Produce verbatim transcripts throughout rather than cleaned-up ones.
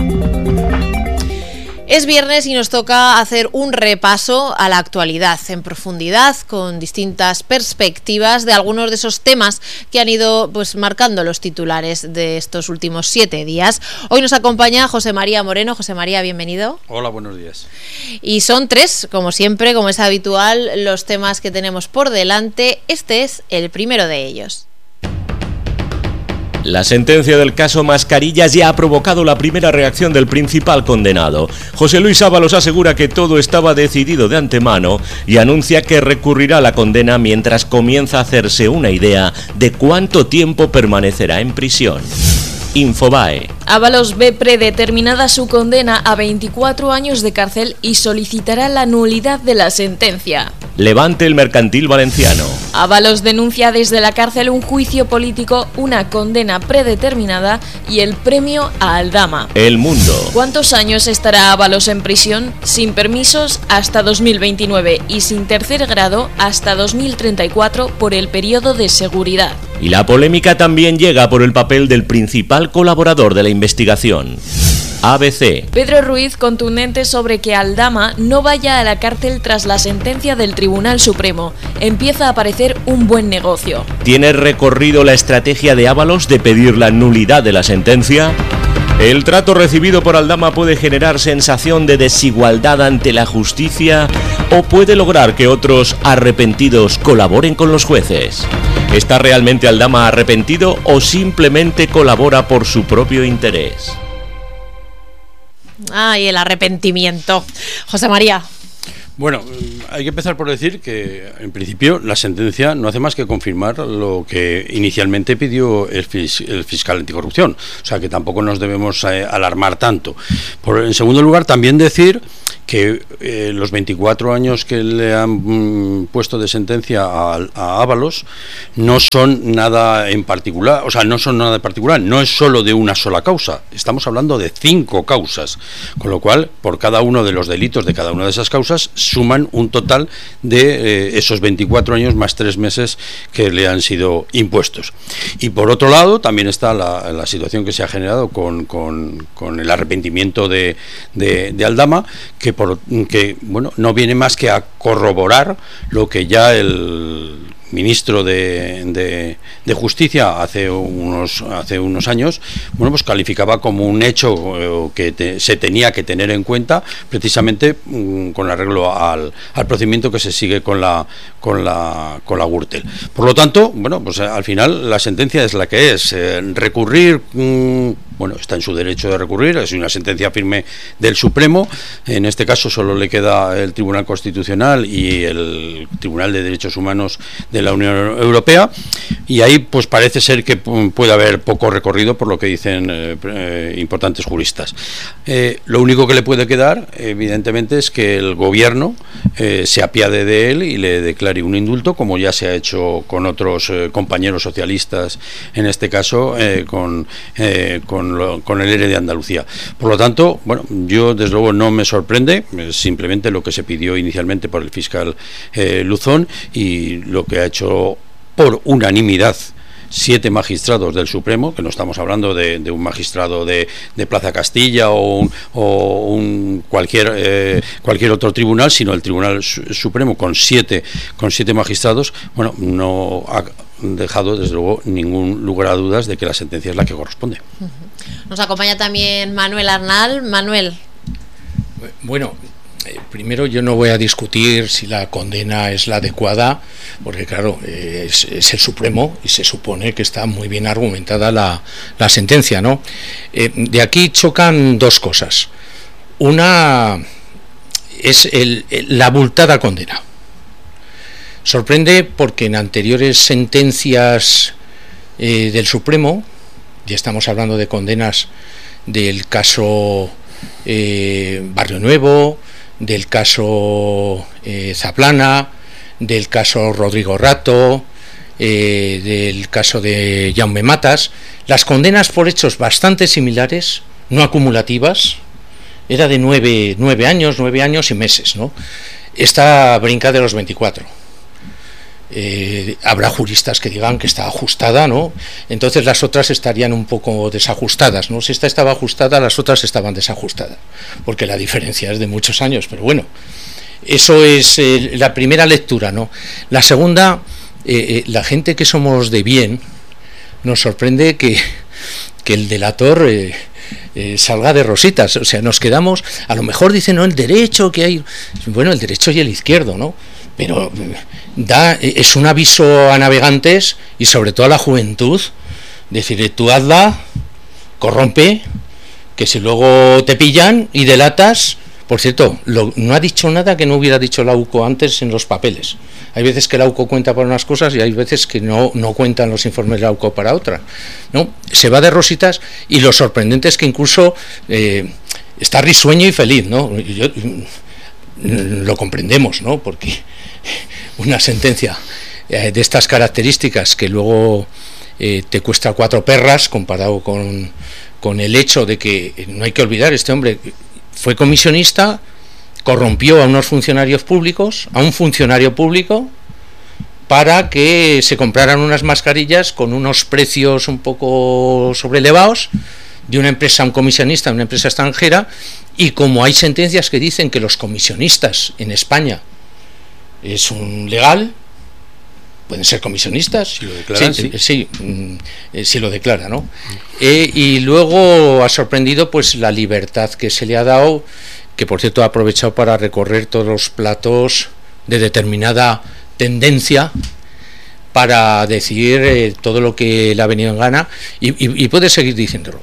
Es viernes y nos toca hacer un repaso a la actualidad en profundidad, con distintas perspectivas de algunos de esos temas que han ido pues marcando los titulares de estos últimos siete días. Hoy nos acompaña José María Moreno. José María, bienvenido. Hola, buenos días. Y son tres, como siempre, como es habitual, los temas que tenemos por delante. Este es el primero de ellos. La sentencia del caso Mascarillas ya ha provocado la primera reacción del principal condenado. José Luis Ábalos asegura que todo estaba decidido de antemano y anuncia que recurrirá a la condena mientras comienza a hacerse una idea de cuánto tiempo permanecerá en prisión. Infobae. Ábalos ve predeterminada su condena a veinticuatro años de cárcel y solicitará la nulidad de la sentencia. Levante el Mercantil Valenciano. Ábalos denuncia desde la cárcel un juicio político, una condena predeterminada y el premio a Aldama. El Mundo. ¿Cuántos años estará Ábalos en prisión? Sin permisos hasta dos mil veintinueve y sin tercer grado hasta dos mil treinta y cuatro por el periodo de seguridad. Y la polémica también llega por el papel del principal colaborador de la investigación. A B C. Pedro Ruiz contundente sobre que Aldama no vaya a la cárcel tras la sentencia del Tribunal Supremo. Empieza a parecer un buen negocio. ¿Tiene recorrido la estrategia de Ábalos de pedir la nulidad de la sentencia? ¿El trato recibido por Aldama puede generar sensación de desigualdad ante la justicia o puede lograr que otros arrepentidos colaboren con los jueces? ¿Está realmente Aldama arrepentido o simplemente colabora por su propio interés? Ay, el arrepentimiento. José María. Bueno, hay que empezar por decir que, en principio, la sentencia no hace más que confirmar lo que inicialmente pidió el, fis el fiscal anticorrupción. O sea, que tampoco nos debemos eh, alarmar tanto. Por, en segundo lugar, también decir que eh, los veinticuatro años que le han mm, puesto de sentencia a, a Ábalos no son nada en particular, o sea, no son nada en particular, no es solo de una sola causa, estamos hablando de cinco causas, con lo cual, por cada uno de los delitos de cada una de esas causas, suman un total de eh, esos veinticuatro años más tres meses que le han sido impuestos. Y por otro lado, también está la, la situación que se ha generado con, con, con el arrepentimiento de, de, de Aldama, que Por, que bueno, no viene más que a corroborar lo que ya el ministro de, de, de Justicia hace unos hace unos años bueno pues calificaba como un hecho que te, se tenía que tener en cuenta precisamente mm, con arreglo al, al procedimiento que se sigue con la con la con la Gürtel. Por lo tanto, bueno, pues al final la sentencia es la que es. Eh, recurrir, mm, bueno, está en su derecho de recurrir, es una sentencia firme del Supremo. En este caso solo le queda el Tribunal Constitucional y el Tribunal de Derechos Humanos de la Unión Europea, y ahí pues parece ser que puede haber poco recorrido por lo que dicen eh, eh, importantes juristas. Eh, lo único que le puede quedar, evidentemente, es que el gobierno eh, se apiade de él y le declare un indulto, como ya se ha hecho con otros eh, compañeros socialistas, en este caso eh, con, eh, con, lo, con el E R E de Andalucía. Por lo tanto, bueno, yo desde luego no me sorprende, es simplemente lo que se pidió inicialmente por el fiscal eh, Luzón y lo que ha hecho por unanimidad siete magistrados del Supremo, que no estamos hablando de, de un magistrado de, de Plaza Castilla o un, o un cualquier eh, cualquier otro tribunal, sino el Tribunal Supremo con siete con siete magistrados. Bueno, no ha dejado desde luego ningún lugar a dudas de que la sentencia es la que corresponde. Nos acompaña también Manuel Arnal. Manuel. Bueno, primero yo no voy a discutir si la condena es la adecuada, porque claro, es, es el Supremo y se supone que está muy bien argumentada la, la sentencia, ¿no? Eh, de aquí chocan dos cosas. Una es el, el, la abultada condena. Sorprende porque en anteriores sentencias eh, del Supremo, ya estamos hablando de condenas del caso eh, Barrio Nuevo, del caso eh, Zaplana, del caso Rodrigo Rato, eh, del caso de Jaume Matas, las condenas por hechos bastante similares, no acumulativas, era de nueve, nueve años, nueve años y meses, ¿no? Esta brinca de los veinticuatro. eh, habrá juristas que digan que está ajustada, ¿no? Entonces las otras estarían un poco desajustadas, ¿no? Si esta estaba ajustada, las otras estaban desajustadas, porque la diferencia es de muchos años, pero bueno, eso es eh, la primera lectura, ¿no? La segunda, eh, eh, la gente que somos de bien, nos sorprende que, que el delator eh, eh, salga de rositas, o sea, nos quedamos, a lo mejor dicen, no, el derecho que hay, bueno, el derecho y el izquierdo, ¿no? Pero da, es un aviso a navegantes y sobre todo a la juventud, decir, tú hazla, corrompe, que si luego te pillan y delatas. Por cierto, lo, no ha dicho nada que no hubiera dicho la U C O antes en los papeles. Hay veces que la U C O cuenta para unas cosas y hay veces que no, no cuentan los informes de la U C O para otras, ¿no? Se va de rositas y lo sorprendente es que incluso eh, está risueño y feliz, ¿no? Yo, lo comprendemos, ¿no? Porque una sentencia eh, de estas características que luego eh, te cuesta cuatro perras comparado con, con el hecho de que no hay que olvidar, este hombre fue comisionista, corrompió a unos funcionarios públicos, a un funcionario público, para que se compraran unas mascarillas con unos precios un poco sobrelevados de una empresa, un comisionista, una empresa extranjera, y como hay sentencias que dicen que los comisionistas en España es un legal, pueden ser comisionistas, si lo declaran, sí, sí. sí, sí, si lo declara, ¿no? Eh, y luego ha sorprendido pues la libertad que se le ha dado, que por cierto ha aprovechado para recorrer todos los platos de determinada tendencia para decir eh, todo lo que le ha venido en gana, y, y, y puede seguir diciéndolo.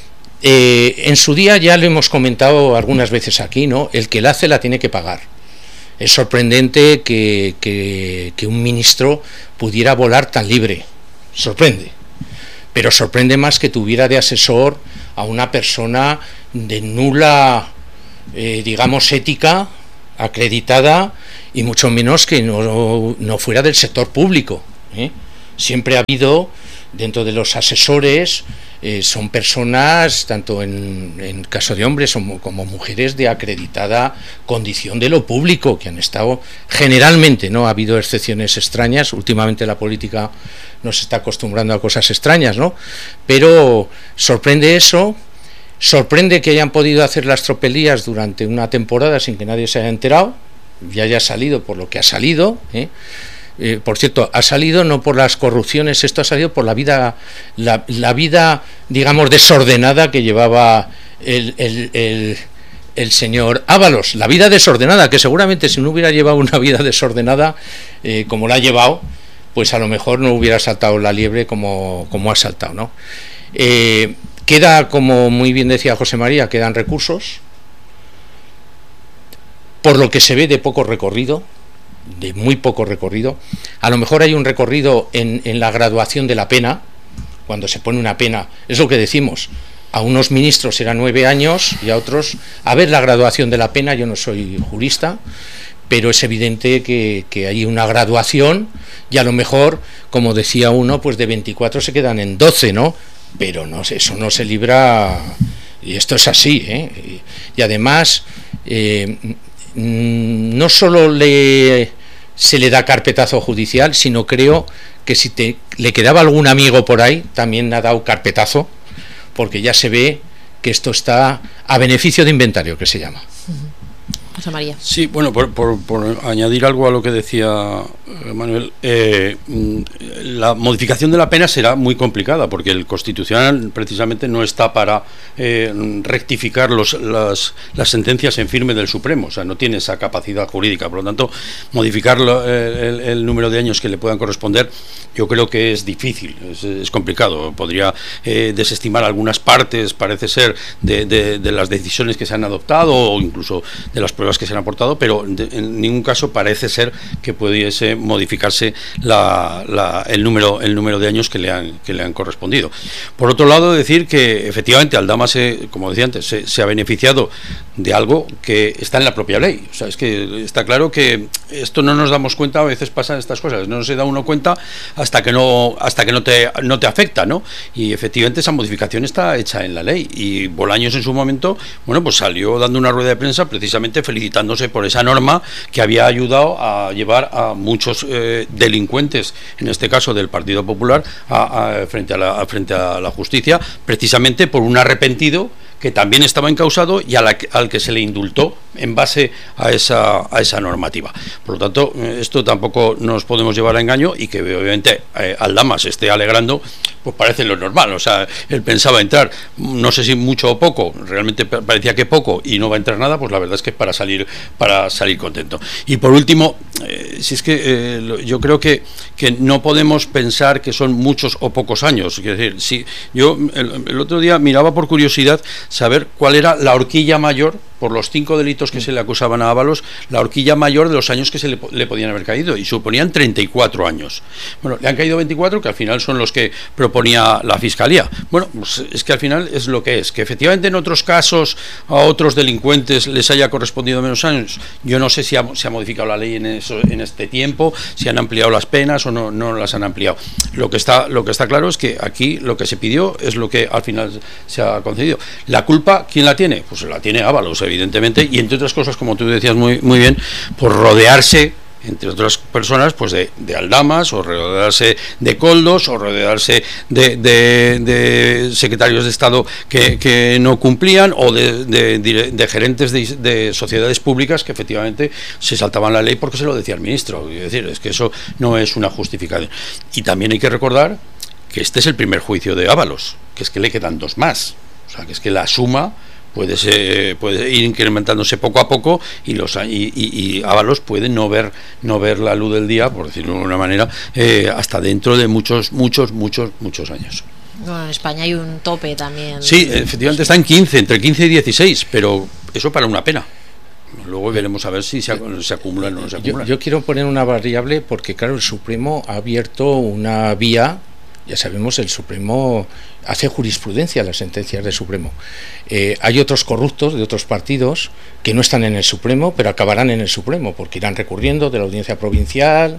Eh, en su día ya lo hemos comentado algunas veces aquí, ¿no? El que la hace la tiene que pagar. Es sorprendente que, que, que un ministro pudiera volar tan libre, sorprende, pero sorprende más que tuviera de asesor a una persona de nula, eh, digamos, ética, acreditada, y mucho menos que no, no fuera del sector público, ¿eh? Siempre ha habido, dentro de los asesores, eh, son personas, tanto en, en caso de hombres como, como mujeres, de acreditada condición de lo público, que han estado generalmente, ¿no? Ha habido excepciones extrañas, últimamente la política nos está acostumbrando a cosas extrañas, ¿no? Pero sorprende eso, sorprende que hayan podido hacer las tropelías durante una temporada sin que nadie se haya enterado, y haya salido por lo que ha salido, ¿eh? Eh, por cierto, ha salido no por las corrupciones, esto ha salido por la vida, la, la vida, digamos, desordenada que llevaba el, el, el, el señor Ábalos, la vida desordenada, que seguramente si no hubiera llevado una vida desordenada eh, como la ha llevado, pues a lo mejor no hubiera saltado la liebre como, como ha saltado, ¿no? Eh, queda, como muy bien decía José María, quedan recursos, por lo que se ve de poco recorrido, de muy poco recorrido. A lo mejor hay un recorrido en, en la graduación de la pena, cuando se pone una pena, es lo que decimos, a unos ministros era nueve años y a otros, a ver la graduación de la pena, yo no soy jurista, pero es evidente que, que hay una graduación y a lo mejor, como decía uno, pues de veinticuatro se quedan en doce, ¿no? Pero no, eso no se libra, y esto es así, ¿eh? Y, y además eh, no solo le, se le da carpetazo judicial, sino creo que si te, le quedaba algún amigo por ahí, también ha dado carpetazo, porque ya se ve que esto está a beneficio de inventario, que se llama. José María. Sí, bueno, por, por, por añadir algo a lo que decía Manuel, eh, la modificación de la pena será muy complicada, porque el Constitucional precisamente no está para eh, rectificar los, las, las sentencias en firme del Supremo, o sea, no tiene esa capacidad jurídica, por lo tanto, modificar lo, el, el número de años que le puedan corresponder, yo creo que es difícil, es, es complicado, podría eh, desestimar algunas partes, parece ser, de, de, de las decisiones que se han adoptado, o incluso de las pruebas que se han aportado, pero de, en ningún caso parece ser que pudiese modificarse la, la, el número el número de años que le han que le han correspondido. Por otro lado, decir que efectivamente Aldama, se, como decía antes, se, se ha beneficiado de algo que está en la propia ley. O sea, es que está claro que esto no nos damos cuenta, a veces pasan estas cosas, no se da uno cuenta hasta que no hasta que no te no te afecta, ¿no? Y efectivamente esa modificación está hecha en la ley, y Bolaños en su momento, bueno, pues salió dando una rueda de prensa precisamente felicitándose por esa norma que había ayudado a llevar a muchos eh, delincuentes, en este caso del Partido Popular, a, a, frente, a la, a, frente a la justicia, precisamente por un arrepentido que también estaba encausado y a la, al que se le indultó en base a esa, a esa normativa. Por lo tanto, esto tampoco nos podemos llevar a engaño, y que obviamente eh, Aldama se esté alegrando, pues parece lo normal. O sea, él pensaba entrar, no sé si mucho o poco, realmente parecía que poco, y no va a entrar nada, pues la verdad es que es para salir, para salir contento. Y por último, eh, si es que eh, yo creo que, que no podemos pensar que son muchos o pocos años. Es decir, si yo el, el otro día miraba por curiosidad saber cuál era la horquilla mayor, por los cinco delitos que se le acusaban a Ábalos, la horquilla mayor de los años que se le, le podían haber caído, y suponían treinta y cuatro años. Bueno, le han caído veinticuatro, que al final son los que proponía la Fiscalía. Bueno, pues es que al final es lo que es, que efectivamente en otros casos a otros delincuentes les haya correspondido menos años. Yo no sé si ha, se ha modificado la ley en, eso, en este tiempo, si han ampliado las penas o no, no las han ampliado. Lo que está, lo que está claro es que aquí lo que se pidió es lo que al final se ha concedido. La culpa, ¿quién la tiene? Pues la tiene Ábalos, evidentemente, y entre otras cosas, como tú decías muy, muy bien, por rodearse, entre otras personas, pues de, de Aldamas, o rodearse de Koldos, o rodearse de, de, de secretarios de Estado que, que no cumplían, o de, de, de, de gerentes de, de sociedades públicas que efectivamente se saltaban la ley porque se lo decía el ministro. Es decir, es que eso no es una justificación. Y también hay que recordar que este es el primer juicio de Ábalos, que es que le quedan dos más. O sea, que es que la suma puede ser, puede ir incrementándose poco a poco, y los y, y, y Ábalos puede no ver no ver la luz del día, por decirlo de una manera, eh, hasta dentro de muchos muchos muchos muchos años. Bueno, en España hay un tope también. Sí, efectivamente está en quince, entre quince y dieciséis, pero eso para una pena. Luego veremos a ver si se, se acumulan o no se acumulan. Yo, yo quiero poner una variable, porque claro, el Supremo ha abierto una vía. Ya sabemos, el Supremo hace jurisprudencia, las sentencias del Supremo. Eh, hay otros corruptos de otros partidos que no están en el Supremo, pero acabarán en el Supremo, porque irán recurriendo de la audiencia provincial,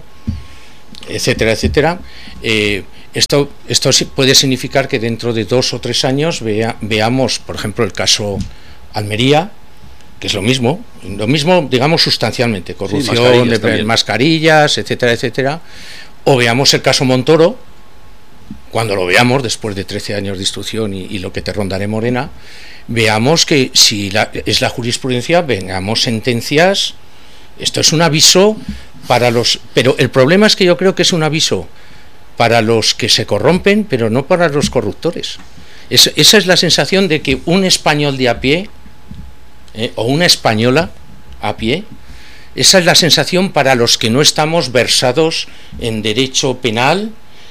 etcétera, etcétera. Eh, esto, esto puede significar que dentro de dos o tres años vea, veamos, por ejemplo, el caso Almería, que es lo mismo, lo mismo, digamos, sustancialmente, corrupción, sí, mascarillas, de mascarillas, etcétera, etcétera. O veamos el caso Montoro. Cuando lo veamos, después de trece años de instrucción y, y lo que te rondaré, Morena, veamos que si la, es la jurisprudencia, vengamos sentencias. Esto es un aviso para los... Pero el problema es que yo creo que es un aviso para los que se corrompen, pero no para los corruptores. Es, esa es la sensación de que un español de a pie, eh, o una española a pie, esa es la sensación para los que no estamos versados en derecho penal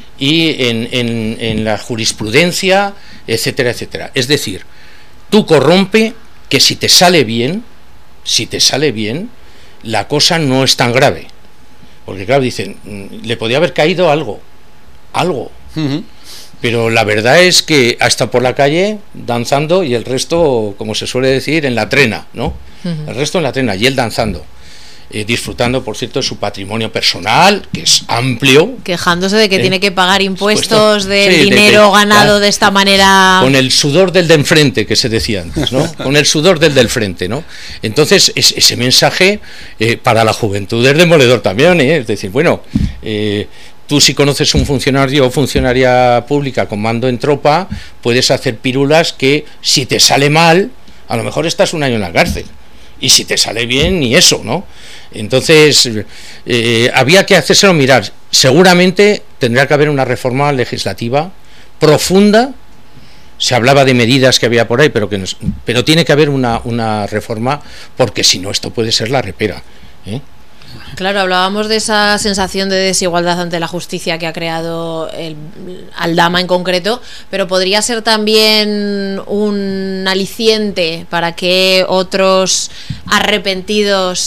y en, en, en la jurisprudencia, etcétera, etcétera. Es decir, tú corrompe que si te sale bien, si te sale bien, la cosa no es tan grave. Porque claro, dicen, le podía haber caído algo, algo. Uh-huh. Pero la verdad es que hasta por la calle danzando, y el resto, como se suele decir, en la trena, ¿no? Uh-huh. El resto en la trena, y él danzando. Eh, disfrutando, por cierto, de su patrimonio personal, que es amplio. Quejándose de que eh, tiene que pagar impuestos del sí, dinero de que, ganado ah, de esta manera. Con el sudor del de enfrente, que se decía antes, ¿no? Con el sudor del del frente, ¿no? Entonces, es, ese mensaje eh, para la juventud es demoledor también, ¿eh? Es decir, bueno, eh, tú si conoces un funcionario o funcionaria pública con mando en tropa, puedes hacer pirulas que si te sale mal, a lo mejor estás un año en la cárcel. Y si te sale bien, ni eso, ¿no? Entonces, eh, había que hacérselo mirar. Seguramente tendrá que haber una reforma legislativa profunda. Se hablaba de medidas que había por ahí, pero que no, pero tiene que haber una, una reforma, porque si no, esto puede ser la repera, ¿eh? Claro, hablábamos de esa sensación de desigualdad ante la justicia que ha creado el Aldama en concreto, pero podría ser también un aliciente para que otros arrepentidos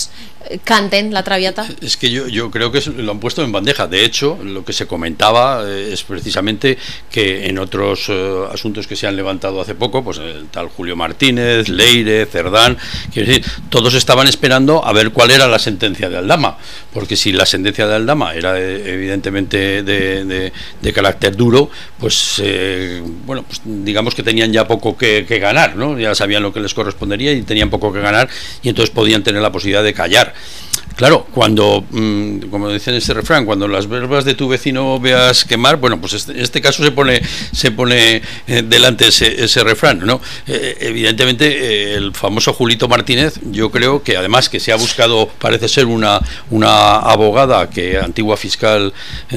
canten la Traviata? Es que yo, yo creo que lo han puesto en bandeja. De hecho, lo que se comentaba eh, es precisamente que en otros eh, asuntos que se han levantado hace poco, pues el tal Julio Martínez, Leire, Cerdán, quiero decir, todos estaban esperando a ver cuál era la sentencia de Aldama, porque si la sentencia de Aldama era eh, evidentemente de, de, de carácter duro, pues eh, bueno, pues digamos que tenían ya poco que, que ganar, ¿no? Ya sabían lo que les correspondería y tenían poco que ganar, y entonces podían tener la posibilidad de callar. Claro, cuando, mmm, como dicen este refrán, cuando las verbas de tu vecino veas quemar, bueno, pues este, en este caso se pone se pone eh, delante ese, ese refrán, ¿no? Eh, evidentemente, eh, el famoso Julito Martínez, yo creo que además que se ha buscado, parece ser una una abogada, que antigua fiscal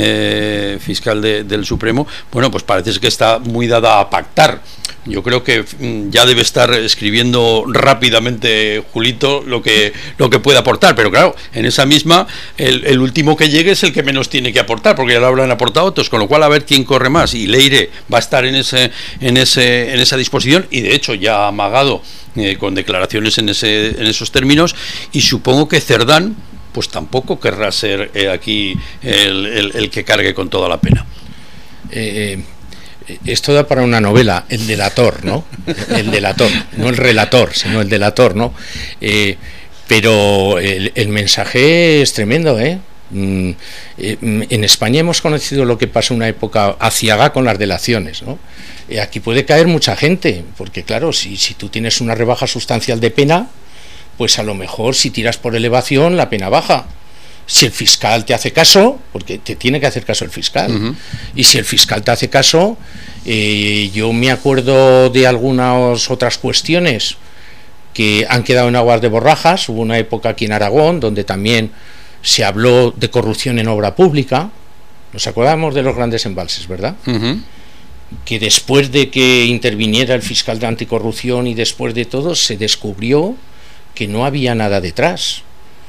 eh, fiscal de, del Supremo, bueno, pues parece que está muy dada a pactar. Yo creo que ya debe estar escribiendo rápidamente Julito lo que lo que puede aportar, pero claro, en esa misma el, el último que llegue es el que menos tiene que aportar, porque ya lo habrán aportado otros, con lo cual a ver quién corre más, y Leire va a estar en ese en ese en esa disposición, y de hecho ya ha amagado eh, con declaraciones en ese en esos términos, y supongo que Cerdán pues tampoco querrá ser eh, aquí el, el, el que cargue con toda la pena. Eh, Esto da para una novela, el delator, ¿no? El delator, no el relator, sino el delator, ¿no? Eh, pero el, el mensaje es tremendo, ¿eh? Mm, eh, en España hemos conocido lo que pasó una época aciaga con las delaciones, ¿no? Eh, aquí puede caer mucha gente, porque claro, si, si tú tienes una rebaja sustancial de pena, pues a lo mejor si tiras por elevación la pena baja. Si el fiscal te hace caso, porque te tiene que hacer caso el fiscal, uh-huh. y si el fiscal te hace caso, eh, yo me acuerdo de algunas otras cuestiones que han quedado en aguas de borrajas. Hubo una época aquí en Aragón donde también se habló de corrupción en obra pública. Nos acordamos de los grandes embalses, ¿verdad? Uh-huh. Que después de que interviniera el fiscal de anticorrupción y después de todo, se descubrió que no había nada detrás.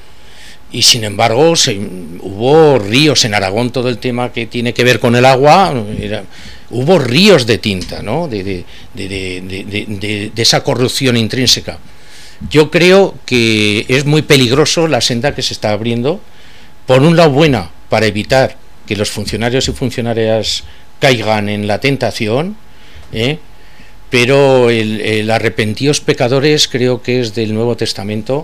Y sin embargo se, hubo ríos en Aragón, todo el tema que tiene que ver con el agua, era, hubo ríos de tinta, ¿no? de, de, de, de, de, de, de esa corrupción intrínseca. Yo creo que es muy peligroso la senda que se está abriendo, por un lado buena, para evitar que los funcionarios y funcionarias caigan en la tentación, ¿eh? pero el, el arrepentíos pecadores creo que es del Nuevo Testamento,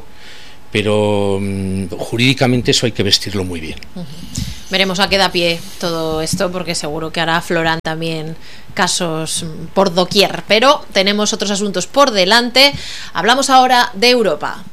pero um, jurídicamente eso hay que vestirlo muy bien. Uh-huh. Veremos a qué da pie todo esto, porque seguro que ahora afloran también casos por doquier, pero tenemos otros asuntos por delante. Hablamos ahora de Europa.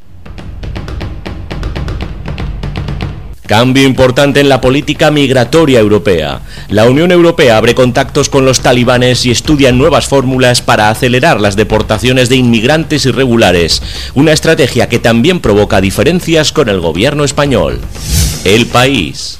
Cambio importante en la política migratoria europea. La Unión Europea abre contactos con los talibanes y estudia nuevas fórmulas para acelerar las deportaciones de inmigrantes irregulares, una estrategia que también provoca diferencias con el gobierno español. El País.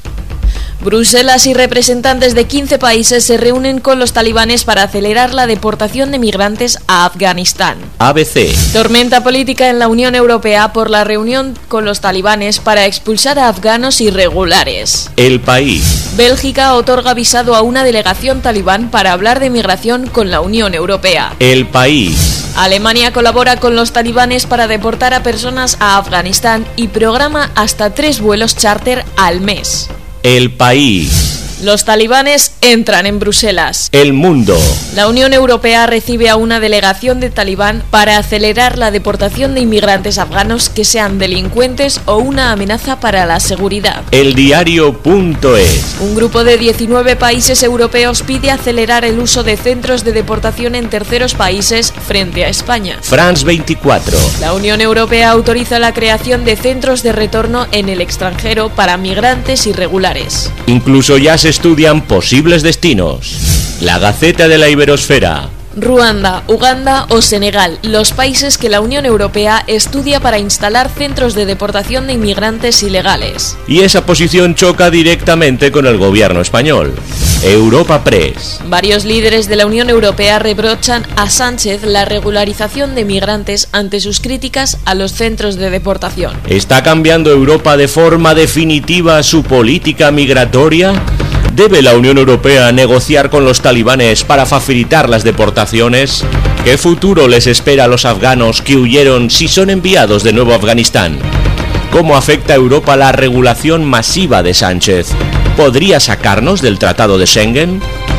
Bruselas y representantes de quince países se reúnen con los talibanes para acelerar la deportación de migrantes a Afganistán. A B C. Tormenta política en la Unión Europea por la reunión con los talibanes para expulsar a afganos irregulares. El País. Bélgica otorga visado a una delegación talibán para hablar de migración con la Unión Europea. El País. Alemania colabora con los talibanes para deportar a personas a Afganistán y programa hasta tres vuelos charter al mes. El País. Los talibanes entran en Bruselas. El Mundo. La Unión Europea recibe a una delegación de talibán para acelerar la deportación de inmigrantes afganos que sean delincuentes o una amenaza para la seguridad. El Diario punto es. Un grupo de diecinueve países europeos pide acelerar el uso de centros de deportación en terceros países frente a España. France veinticuatro. La Unión Europea autoriza la creación de centros de retorno en el extranjero para migrantes irregulares. Incluso ya se estudian posibles destinos. La Gaceta de la Iberosfera. Ruanda, Uganda o Senegal, los países que la Unión Europea estudia para instalar centros de deportación de inmigrantes ilegales. Y esa posición choca directamente con el gobierno español. Europa Press. Varios líderes de la Unión Europea reprochan a Sánchez la regularización de migrantes ante sus críticas a los centros de deportación. ¿Está cambiando Europa de forma definitiva su política migratoria? ¿Debe la Unión Europea negociar con los talibanes para facilitar las deportaciones? ¿Qué futuro les espera a los afganos que huyeron si son enviados de nuevo a Afganistán? ¿Cómo afecta a Europa la regulación masiva de Sánchez? ¿Podría sacarnos del Tratado de Schengen?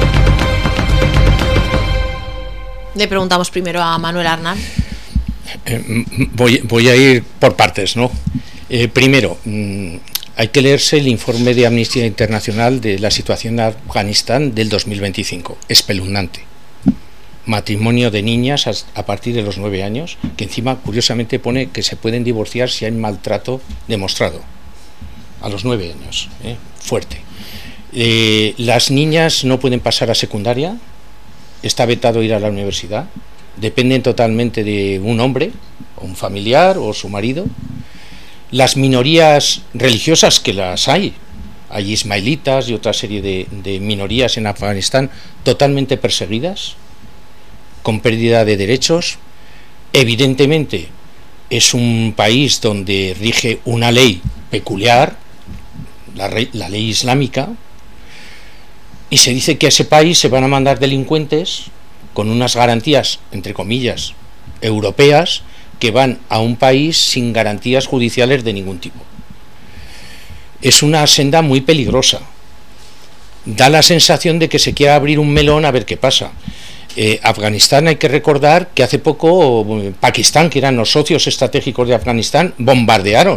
Le preguntamos primero a Manuel Arnal. Eh, voy, voy a ir por partes, ¿no? Eh, primero, mmm, hay que leerse el informe de Amnistía Internacional de la situación en Afganistán del dos mil veinticinco, espeluznante. Matrimonio de niñas a partir de los nueve años, que encima curiosamente pone que se pueden divorciar si hay maltrato demostrado. A los nueve años, ¿eh? Fuerte. Eh, las niñas no pueden pasar a secundaria, está vetado ir a la universidad, dependen totalmente de un hombre, o un familiar, o su marido. Las minorías religiosas, que las hay, hay ismaelitas y otra serie de, de minorías en Afganistán totalmente perseguidas, con pérdida de derechos. Evidentemente es un país donde rige una ley peculiar, la, rey, la ley islámica, y se dice que a ese país se van a mandar delincuentes con unas garantías, entre comillas, europeas, que van a un país sin garantías judiciales de ningún tipo. Es una senda muy peligrosa. Da la sensación de que se quiere abrir un melón a ver qué pasa. Eh, Afganistán, hay que recordar que hace poco Pakistán, que eran los socios estratégicos de Afganistán, bombardearon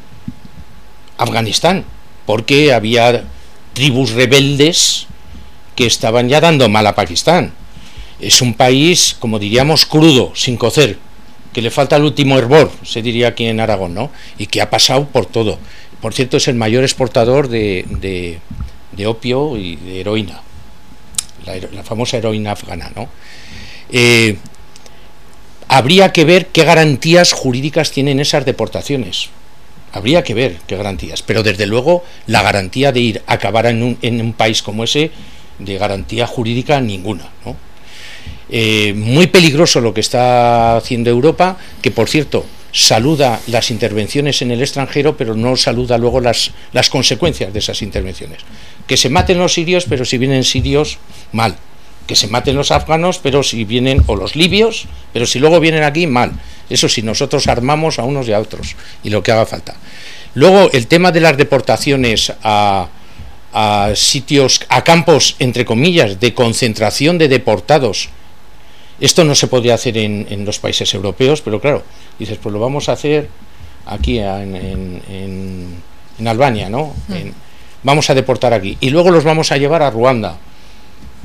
Afganistán, porque había tribus rebeldes que estaban ya dando mal a Pakistán. Es un país, como diríamos, crudo, sin cocer, que le falta el último hervor, se diría aquí en Aragón, ¿no? Y que ha pasado por todo. Por cierto, es el mayor exportador de, de, de opio y de heroína. La, la famosa heroína afgana, ¿no? Eh, habría que ver qué garantías jurídicas tienen esas deportaciones. Habría que ver qué garantías. Pero desde luego la garantía de ir a acabar en un, en un país como ese, de garantía jurídica ninguna, ¿no? Eh, muy peligroso lo que está haciendo Europa, que por cierto saluda las intervenciones en el extranjero, pero no saluda luego las, las consecuencias de esas intervenciones. Que se maten los sirios, pero si vienen sirios, mal. Que se maten los afganos, pero si vienen, o los libios, pero si luego vienen aquí, mal. Eso sí, nosotros armamos a unos y a otros, y lo que haga falta. Luego, el tema de las deportaciones a, a sitios, a campos, entre comillas, de concentración de deportados. Esto no se podría hacer en, en los países europeos, pero claro, dices, pues lo vamos a hacer aquí en, en, en, en Albania, ¿no? En, vamos a deportar aquí, y luego los vamos a llevar a Ruanda.